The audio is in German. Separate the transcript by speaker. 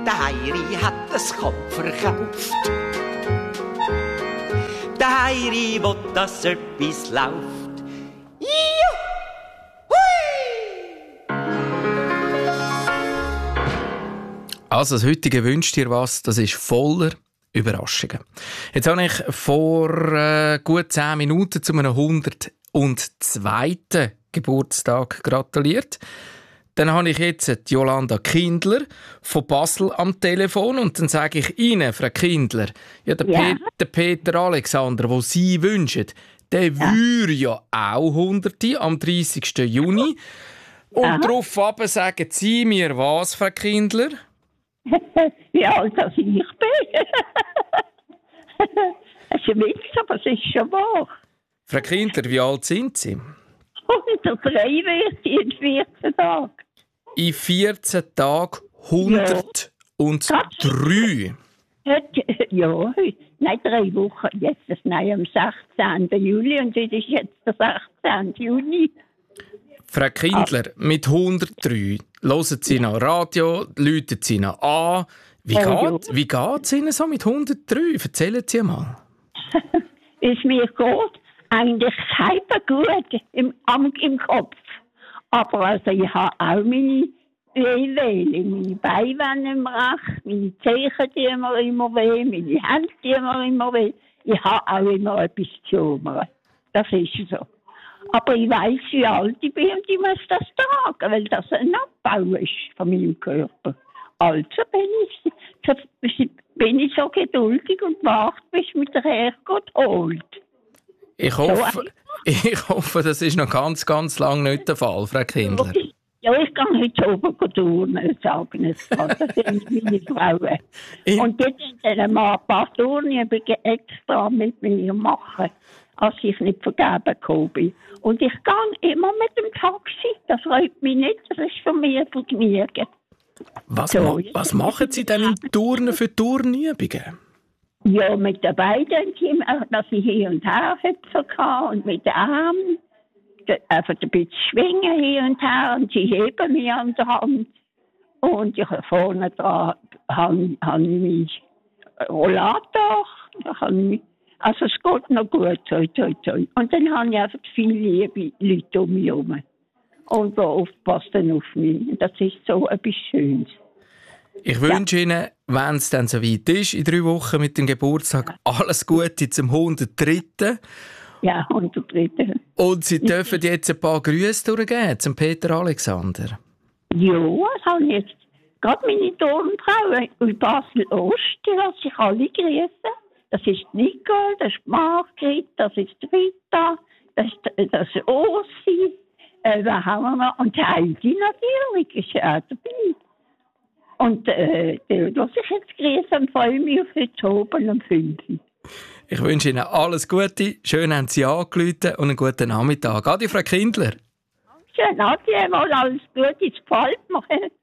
Speaker 1: Der Heiri hat es Kopf verkauft. Der Heiri will, dass etwas läuft. Juhu! Hui!
Speaker 2: Also das heutige «Wünsch dir was», das ist voller Überraschungen. Jetzt habe ich vor gut 10 Minuten zu einem 102. Geburtstag gratuliert. Dann habe ich jetzt die Jolanda Kindler von Basel am Telefon und dann sage ich Ihnen, Frau Kindler, ja, der Peter Alexander, den Sie wünschen, der würde ja auch 100 am 30. Juni. Und daraufhin sagen Sie mir was, Frau Kindler?
Speaker 3: Wie alt als ich bin. Es ist ein Witz, aber es ist schon wahr.
Speaker 2: Frau Kindler, wie alt sind Sie?
Speaker 3: 103 wird in 14 Tagen.
Speaker 2: In 14 Tagen 103.
Speaker 3: Ja, nein, 3 Wochen. Jetzt ist am 16. Juli und heute ist jetzt der 16. Juni.
Speaker 2: Frau Kindler, mit 103 hören Sie noch Radio, läuten Sie noch an. Wie geht es Ihnen so mit 103? Erzählen Sie mal.
Speaker 3: Es mir geht eigentlich halb gut im Kopf. Aber also ich habe auch meine Wehwehchen, meine Beine im Recht, meine Zehen, die immer weh, meine Hände, die immer weh. Ich habe auch immer etwas zu jammern. Das ist so. Aber ich weiss, wie alt ich bin und ich muss das tragen, weil das ein Abbau ist von meinem Körper. Also bin ich so geduldig und warte, bis mich der Herrgott holt.
Speaker 2: Ich hoffe, das ist noch ganz, ganz lange nicht der Fall, Frau Kindler.
Speaker 3: Ja, ich gehe heute oben turnen, sagen es gerade. Das sind meine Frauen. Und jetzt sind mal ein paar Turnen extra mit mir machen, als ich nicht vergeben gekommen bin. Und ich gehe immer mit dem Taxi. Das freut mich nicht, das ist für mich ein Vergnügen.
Speaker 2: Was machen Sie denn im Turnen für Turnübungen?
Speaker 3: Ja, mit den beiden, dass ich hier und her hüpfen kann und mit den Armen. Einfach ein bisschen schwingen hier und her und sie heben mich an der Hand. Und ich vorne dran habe ich meinen Rollator. Also es geht noch gut. Und dann habe ich einfach viele liebe Leute um mich herum. Und die aufpassen auf mich. Das ist so etwas Schönes.
Speaker 2: Ich wünsche Ihnen, wenn es dann so weit ist, in 3 Wochen mit dem Geburtstag, alles Gute zum 103.
Speaker 3: Ja, 103.
Speaker 2: Und Sie dürfen jetzt ein paar Grüße durchgeben zum Peter Alexander.
Speaker 3: Ja, das habe ich jetzt. Gerade meine Turnfrau in Basel-Ost, die lasse ich alle grüßen. Das ist Nicole, das ist Margrit, das ist Rita, das ist Ursi. Da haben wir noch. Und Heidi natürlich ist ja auch dabei. Und der lasse ich jetzt grüßen und freue mich auf heute oben um 5 Uhr.
Speaker 2: Ich wünsche Ihnen alles Gute, schön haben Sie angerufen und einen guten Nachmittag. Adi, Frau Kindler.
Speaker 3: Schön, Adi, mal alles Gute, es gefällt mir.